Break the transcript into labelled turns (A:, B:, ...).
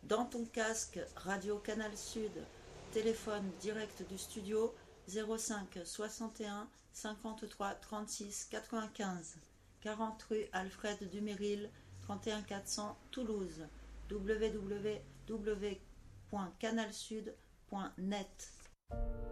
A: dans ton casque Radio Canal Sud, téléphone direct du studio 05 61 53 36 95, 40 rue Alfred Duméril, 31 400 Toulouse, www.canalsud.net.